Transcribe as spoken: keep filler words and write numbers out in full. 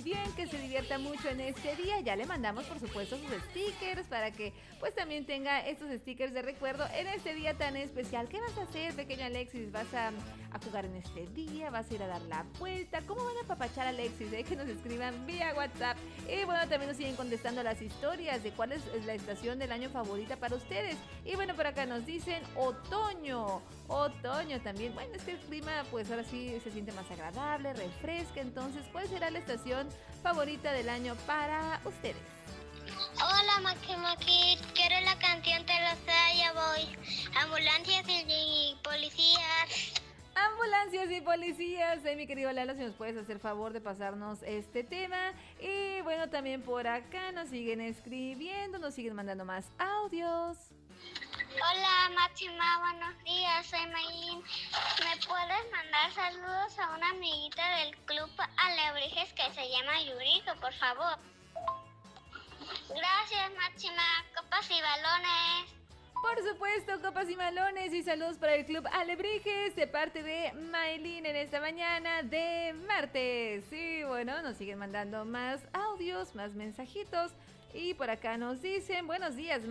bien, que se divierta mucho en este día. Ya le mandamos, por supuesto, sus stickers para que pues también tenga estos stickers de recuerdo en este día tan especial. ¿Qué vas a hacer, pequeño Alexis? ¿Vas a, a jugar en este día? ¿Vas a ir a dar la vuelta? ¿Cómo van a apapachar a Alexis? Eh? Que nos escriban vía WhatsApp. Y bueno, también nos siguen contestando las historias de cuál es la estación del año favorita para ustedes. Y bueno, por acá nos dicen otoño. Otoño también. Bueno, es que el clima pues ahora sí se siente más agradable, refresca. Entonces, ¿cuál será la estación favorita del año para ustedes? Hola Maki Maki, quiero la canción de los ya voy. Ambulancias y, y policías. Ambulancias y policías. Hey, mi querido Lalo, si nos puedes hacer favor de pasarnos este tema. Y bueno, también por acá nos siguen escribiendo, nos siguen mandando más audios. Hola Máxima, buenos días, soy Maylin. ¿Me puedes mandar saludos a una amiguita del club Alebrijes que se llama Yuriko, por favor? Gracias Máxima, copas y balones. Por supuesto, copas y malones y saludos para el Club Alebrijes de parte de Maylin en esta mañana de martes. Sí, bueno, nos siguen mandando más audios, más mensajitos y por acá nos dicen buenos días.